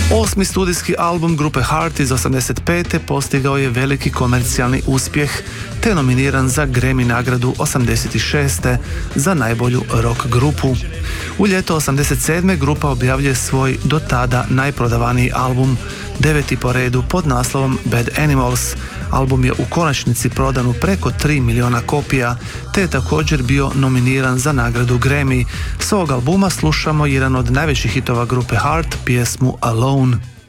Osmi studijski album grupe Heart iz 85. postigao je veliki komercijalni uspjeh, te nominiran za Grammy nagradu 86. za najbolju rock grupu. U ljeto 87. grupa objavljuje svoj do tada najprodavaniji album, 9. po redu pod naslovom Bad Animals. Album je u konačnici prodan u preko 3 milijuna kopija, te je također bio nominiran za nagradu Grammy. S ovog albuma slušamo jedan od najvećih hitova grupe Heart, pjesmu Alone.